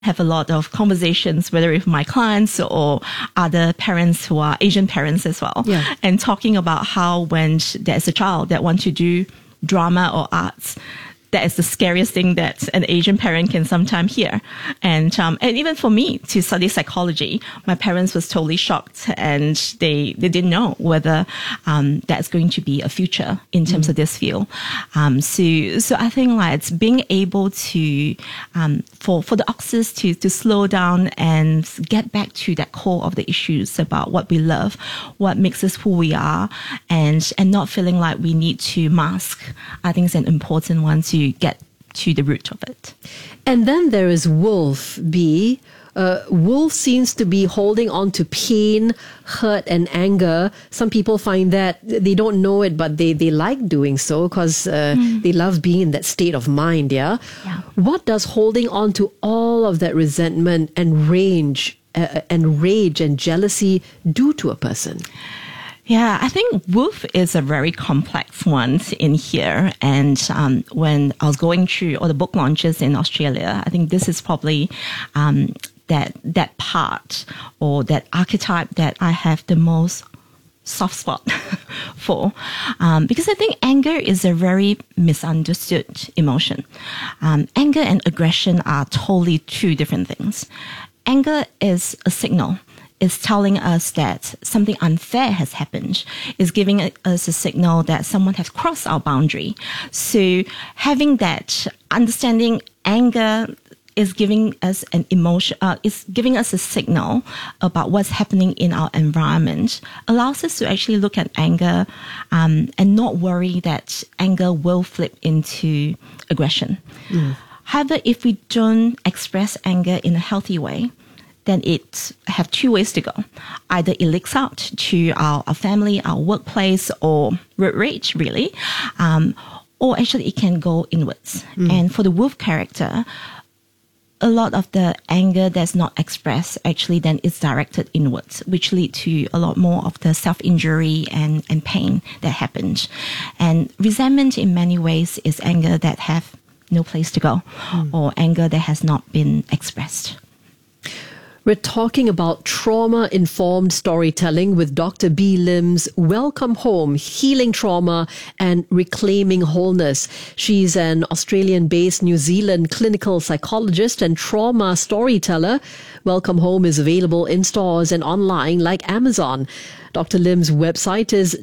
have a lot of conversations, whether with my clients or other parents who are Asian parents as well, and talking about how when there's a child that wants to do drama or arts, that is the scariest thing that an Asian parent can sometimes hear. And even for me to study psychology, my parents was totally shocked, and they didn't know whether that's going to be a future in terms of this field. So I think like it's being able to for the Oxes to slow down and get back to that core of the issues about what we love, what makes us who we are, and not feeling like we need to mask. I think it's an important one to get to the root of it. And then there is Wolf B. Wolf seems to be holding on to pain, hurt, and anger. Some people find that they don't know it, but they like doing so because they love being in that state of mind. Yeah. What does holding on to all of that resentment and rage and jealousy do to a person? Yeah, I think Wolf is a very complex one in here. And when I was going through all the book launches in Australia, I think this is probably that part or that archetype that I have the most soft spot for. Because I think anger is a very misunderstood emotion. Anger and aggression are totally two different things. Anger is a signal. Is telling us that something unfair has happened, is giving us a signal that someone has crossed our boundary. So having that understanding, anger is giving us an emotion, is giving us a signal about what's happening in our environment, allows us to actually look at anger and not worry that anger will flip into aggression. However, if we don't express anger in a healthy way, then it have two ways to go. Either it leaks out to our family, our workplace, or road rage, really. Or actually it can go inwards. And for the Wolf character, a lot of the anger that's not expressed actually then is directed inwards, which lead to a lot more of the self-injury and pain that happened. And resentment in many ways is anger that have no place to go, or anger that has not been expressed. We're talking about trauma-informed storytelling with Dr. B. Lim's Welcome Home, Healing Trauma and Reclaiming Wholeness. She's an Australian-based New Zealand clinical psychologist and trauma storyteller. Welcome Home is available in stores and online like Amazon. Dr. Lim's website is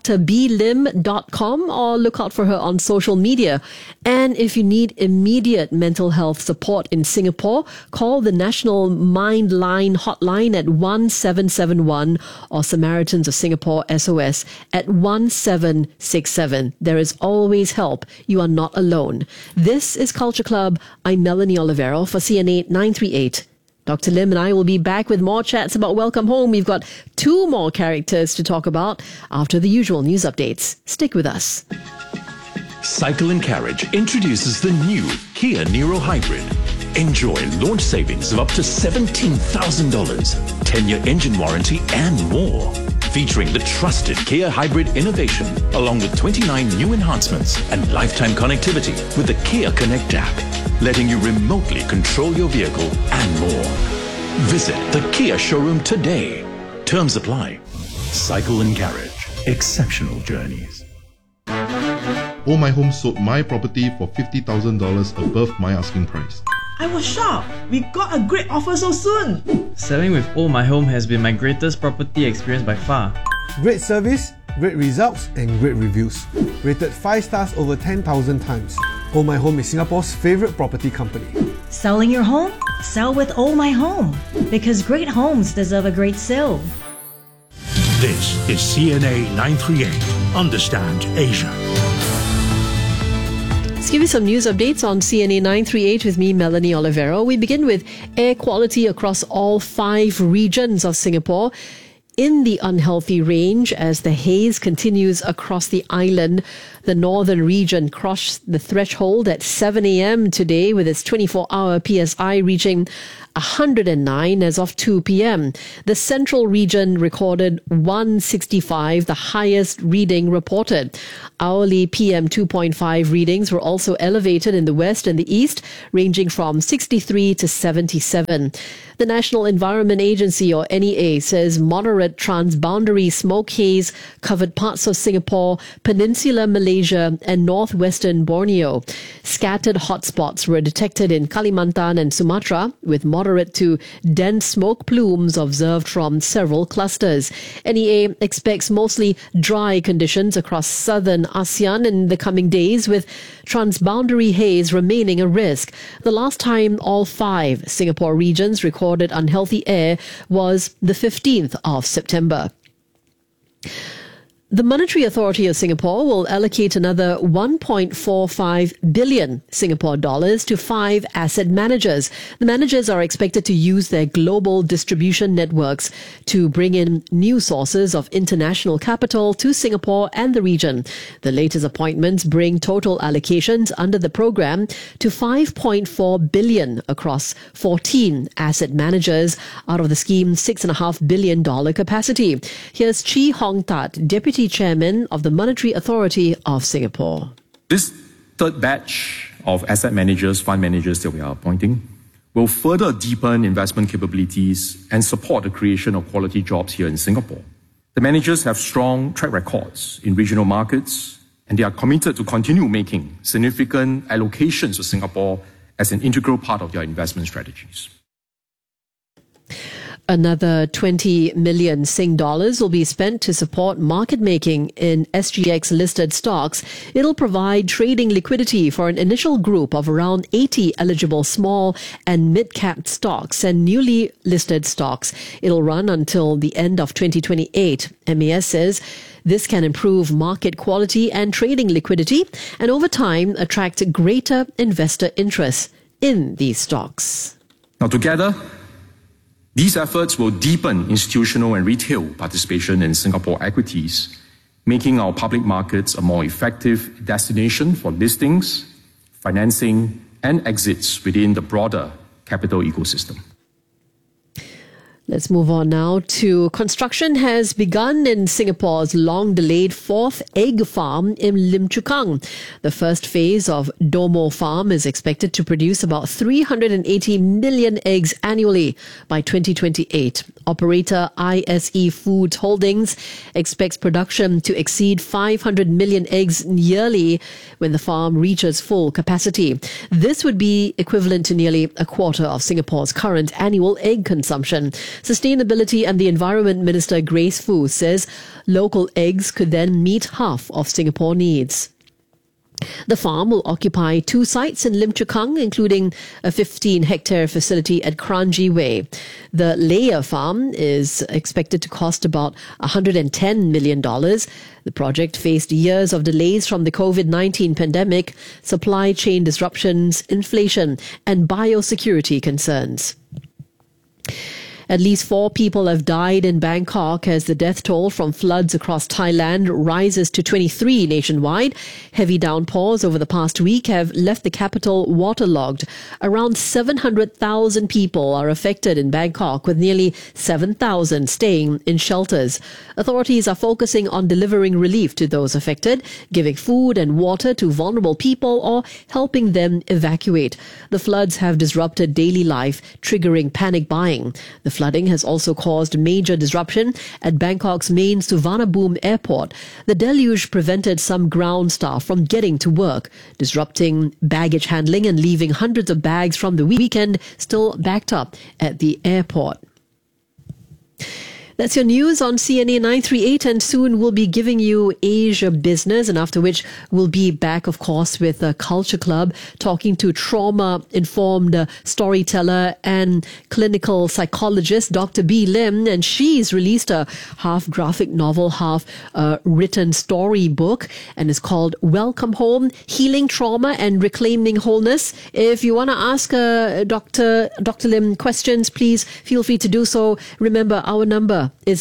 drblim.com, or look out for her on social media. And if you need immediate mental health support in Singapore, call the National Mind Line hotline at 1771 or Samaritans of Singapore SOS at 1767. There is always help. You are not alone. This is Culture Club. I'm Melanie Olivero for CNA 938. Dr. Lim and I will be back with more chats about Welcome Home. We've got two more characters to talk about after the usual news updates. Stick with us. Cycle and Carriage introduces the new Kia Niro Hybrid. Enjoy launch savings of up to $17,000, 10-year engine warranty and more. Featuring the trusted Kia Hybrid innovation, along with 29 new enhancements and lifetime connectivity with the Kia Connect app, letting you remotely control your vehicle and more. Visit the Kia showroom today. Terms apply. Cycle and Carriage. Exceptional journeys. Oh My Home sold my property for $50,000 above my asking price. I was shocked. We got a great offer so soon. Selling with Oh My Home has been my greatest property experience by far. Great service, great results, and great reviews. Rated 5 stars over 10,000 times. Oh My Home is Singapore's favourite property company. Selling your home? Sell with Oh My Home. Because great homes deserve a great sale. This is CNA 938. Understand Asia. Let's give you some news updates on CNA 938 with me, Melanie Olivero. We begin with air quality across all 5 regions of Singapore in the unhealthy range as the haze continues across the island. The northern region crossed the threshold at 7 a.m. today with its 24-hour PSI reaching 109 as of 2 p.m. The central region recorded 165, the highest reading reported. Hourly PM 2.5 readings were also elevated in the west and the east, ranging from 63 to 77. The National Environment Agency, or NEA, says moderate transboundary smoke haze covered parts of Singapore, peninsular Malaysia and northwestern Borneo. Scattered hotspots were detected in Kalimantan and Sumatra, with moderate to dense smoke plumes observed from several clusters. NEA expects mostly dry conditions across southern ASEAN in the coming days, with transboundary haze remaining a risk. The last time all 5 Singapore regions recorded unhealthy air was the 15th of September. The Monetary Authority of Singapore will allocate another 1.45 billion Singapore dollars to 5 asset managers. The managers are expected to use their global distribution networks to bring in new sources of international capital to Singapore and the region. The latest appointments bring total allocations under the program to 5.4 billion across 14 asset managers out of the scheme's $6.5 billion capacity. Here's Chee Hong Tat, Deputy Chairman of the Monetary Authority of Singapore. This third batch of asset managers, fund managers that we are appointing, will further deepen investment capabilities and support the creation of quality jobs here in Singapore. The managers have strong track records in regional markets, and they are committed to continue making significant allocations to Singapore as an integral part of their investment strategies. Another 20 million Sing dollars will be spent to support market making in SGX listed stocks. It'll provide trading liquidity for an initial group of around 80 eligible small and mid-cap stocks and newly listed stocks. It'll run until the end of 2028. MAS says this can improve market quality and trading liquidity, and over time attract greater investor interest in these stocks. Now, together, these efforts will deepen institutional and retail participation in Singapore equities, making our public markets a more effective destination for listings, financing, and exits within the broader capital ecosystem. Let's move on now to construction has begun in Singapore's long-delayed 4th egg farm in Lim Chu Kang. The first phase of Domo Farm is expected to produce about 380 million eggs annually by 2028. Operator ISE Foods Holdings expects production to exceed 500 million eggs yearly when the farm reaches full capacity. This would be equivalent to nearly a quarter of Singapore's current annual egg consumption. Sustainability and the Environment Minister Grace Fu says local eggs could then meet half of Singapore needs. The farm will occupy 2 sites in Lim Chu Kang, including a 15-hectare facility at Kranji Way. The layer farm is expected to cost about $110 million. The project faced years of delays from the COVID-19 pandemic, supply chain disruptions, inflation, and biosecurity concerns. At least 4 people have died in Bangkok as the death toll from floods across Thailand rises to 23 nationwide. Heavy downpours over the past week have left the capital waterlogged. Around 700,000 people are affected in Bangkok, with nearly 7,000 staying in shelters. Authorities are focusing on delivering relief to those affected, giving food and water to vulnerable people, or helping them evacuate. The floods have disrupted daily life, triggering panic buying. The flooding has also caused major disruption at Bangkok's main Suvarnabhumi airport. The deluge prevented some ground staff from getting to work, disrupting baggage handling and leaving hundreds of bags from the weekend still backed up at the airport. That's your news on CNA 938, and soon we'll be giving you Asia Business, and after which we'll be back, of course, with a Culture Club, talking to trauma-informed storyteller and clinical psychologist Dr. B. Lim, and she's released a half graphic novel, half written story book, and it's called Welcome Home, Healing Trauma and Reclaiming Wholeness. If you want to ask Dr. Lim questions, please feel free to do so. Remember our number, number is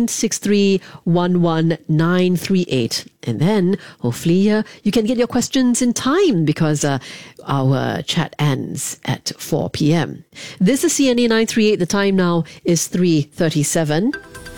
963-11938. And then, hopefully, you can get your questions in time because our chat ends at 4 p.m. This is CNA 938. The time now is 3:37.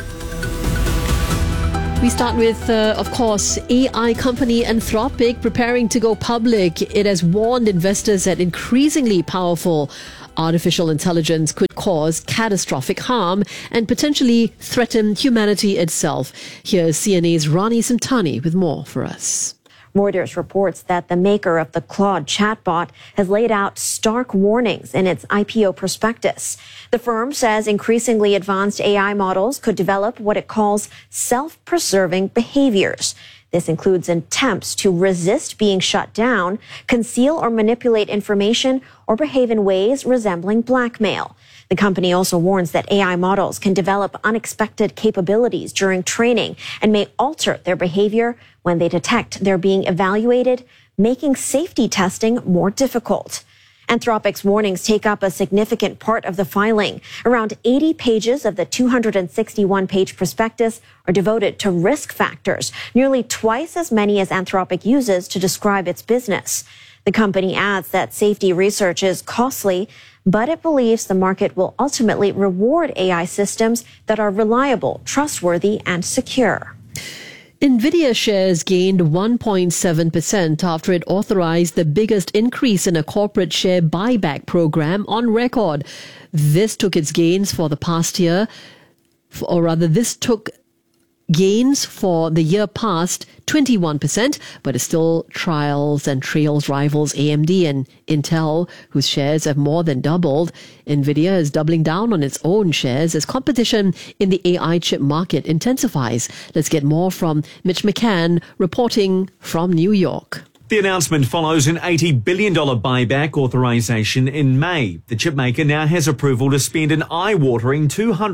We start with, of course, AI company Anthropic preparing to go public. It has warned investors that increasingly powerful artificial intelligence could cause catastrophic harm and potentially threaten humanity itself. Here's CNA's Rani Simtani with more for us. Reuters reports that the maker of the Claude chatbot has laid out stark warnings in its IPO prospectus. The firm says increasingly advanced AI models could develop what it calls self-preserving behaviors. This includes attempts to resist being shut down, conceal or manipulate information, or behave in ways resembling blackmail. The company also warns that AI models can develop unexpected capabilities during training and may alter their behavior when they detect they're being evaluated, making safety testing more difficult. Anthropic's warnings take up a significant part of the filing. Around 80 pages of the 261-page prospectus are devoted to risk factors, nearly twice as many as Anthropic uses to describe its business. The company adds that safety research is costly, but it believes the market will ultimately reward AI systems that are reliable, trustworthy, and secure. NVIDIA shares gained 1.7% after it authorized the biggest increase in a corporate share buyback program on record. This took its gains for the past year, or rather, this took gains for the year past 21%, but it still trails rivals AMD and Intel, whose shares have more than doubled. NVIDIA is doubling down on its own shares as competition in the AI chip market intensifies. Let's get more from Mitch McCann reporting from New York. The announcement follows an $80 billion buyback authorization in May. The chipmaker now has approval to spend an eye-watering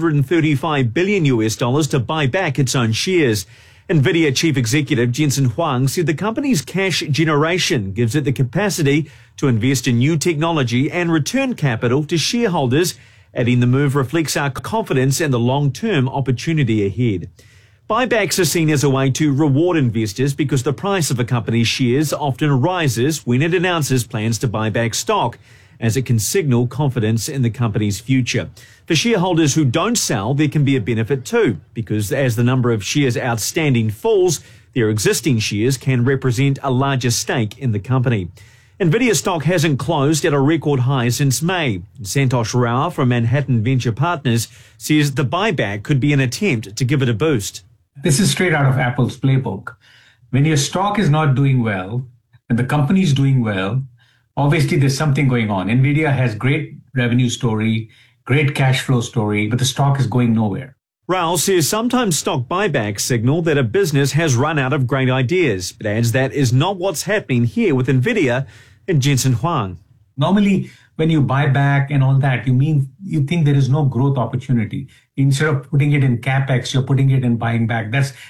$235 billion to buy back its own shares. NVIDIA chief executive Jensen Huang said the company's cash generation gives it the capacity to invest in new technology and return capital to shareholders, adding the move reflects our confidence in the long-term opportunity ahead. Buybacks are seen as a way to reward investors because the price of a company's shares often rises when it announces plans to buy back stock, as it can signal confidence in the company's future. For shareholders who don't sell, there can be a benefit too, because as the number of shares outstanding falls, their existing shares can represent a larger stake in the company. NVIDIA stock hasn't closed at a record high since May. Santosh Rao from Manhattan Venture Partners says the buyback could be an attempt to give it a boost. This is straight out of Apple's playbook. When your stock is not doing well, and the company is doing well, obviously there's something going on. NVIDIA has great revenue story, great cash flow story, but the stock is going nowhere. Rao says sometimes stock buybacks signal that a business has run out of great ideas, but adds that is not what's happening here with NVIDIA and Jensen Huang. Normally, when you buy back and all that, you think there is no growth opportunity. Instead of putting it in capex, you're putting it in buying back.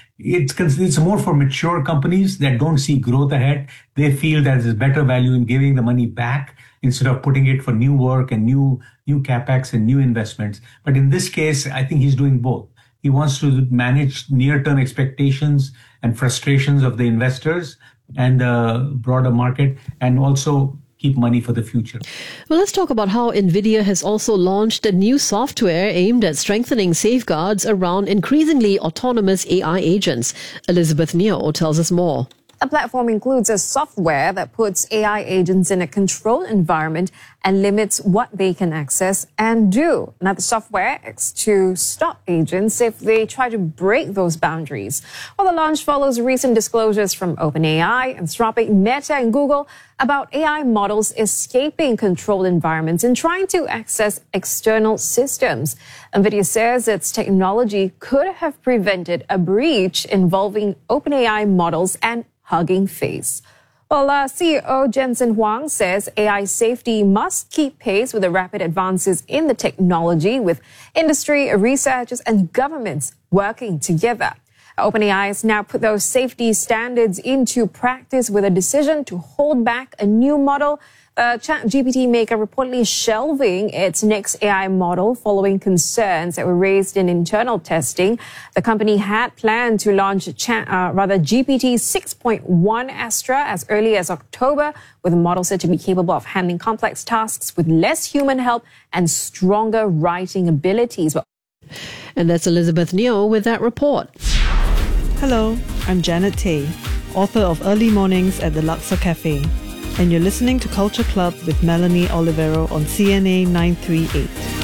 It's more for mature companies that don't see growth ahead. They feel that there's better value in giving the money back instead of putting it for new work and new capex and new investments. But in this case, I think he's doing both. He wants to manage near-term expectations and frustrations of the investors and the broader market, and also keep money for the future. Well, let's talk about how NVIDIA has also launched a new software aimed at strengthening safeguards around increasingly autonomous AI agents. Elizabeth Neo tells us more. The platform includes a software that puts AI agents in a controlled environment and limits what they can access and do. Now, the software is to stop agents if they try to break those boundaries. Well, the launch follows recent disclosures from OpenAI, Anthropic, Meta, and Google about AI models escaping controlled environments and trying to access external systems. NVIDIA says its technology could have prevented a breach involving OpenAI models and Hugging Face. Well, CEO Jensen Huang says AI safety must keep pace with the rapid advances in the technology, with industry, researchers, and governments working together. OpenAI has now put those safety standards into practice with a decision to hold back a new model The ChatGPT maker reportedly shelving its next AI model following concerns that were raised in internal testing. The company had planned to launch GPT 6.1 Astra as early as October, with the model said to be capable of handling complex tasks with less human help and stronger writing abilities. And that's Elizabeth Neo with that report. Hello, I'm Janet Tay, author of Early Mornings at the Luxor Cafe, and you're listening to Culture Club with Melanie Olivero on CNA 938.